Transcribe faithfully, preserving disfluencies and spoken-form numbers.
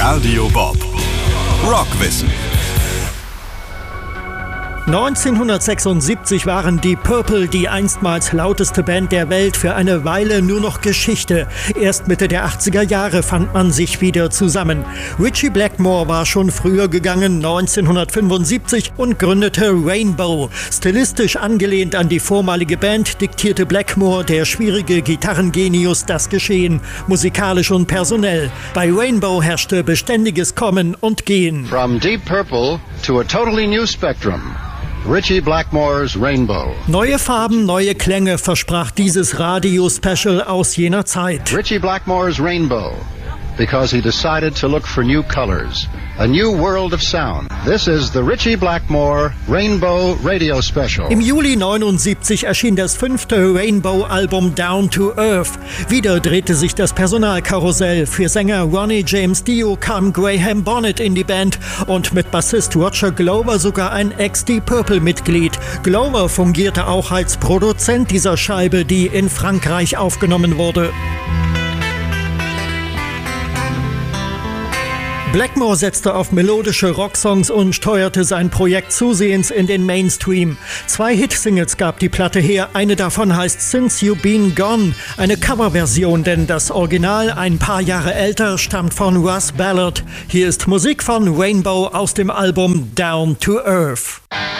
Radio Bob. Rockwissen. neunzehnhundertsechsundsiebzig waren die Purple die einstmals lauteste Band der Welt für eine Weile nur noch Geschichte. Erst Mitte der achtziger Jahre fand man sich wieder zusammen. Ritchie Blackmore war schon früher gegangen, neunzehnhundertfünfundsiebzig, und gründete Rainbow. Stilistisch angelehnt an die vormalige Band diktierte Blackmore, der schwierige Gitarrengenius, das Geschehen, musikalisch und personell. Bei Rainbow herrschte beständiges Kommen und Gehen. From Deep Purple to a totally new spectrum. Ritchie Blackmore's Rainbow. Neue Farben, neue Klänge versprach dieses Radio-Special aus jener Zeit. Ritchie Blackmore's Rainbow, because he decided to look for new colors, a new world of sound. This is the Ritchie Blackmore Rainbow Radio Special. Im Juli neunundsiebzig erschien das fünfte Rainbow-Album Down to Earth. Wieder drehte sich das Personalkarussell. Für Sänger Ronnie James Dio kam Graham Bonnet in die Band und mit Bassist Roger Glover sogar ein Ex-Deep Purple-Mitglied. Glover fungierte auch als Produzent dieser Scheibe, die in Frankreich aufgenommen wurde. Blackmore setzte auf melodische Rocksongs und steuerte sein Projekt zusehends in den Mainstream. Zwei Hitsingles gab die Platte her, eine davon heißt Since You Been Gone, eine Coverversion, denn das Original, ein paar Jahre älter, stammt von Russ Ballard. Hier ist Musik von Rainbow aus dem Album Down to Earth.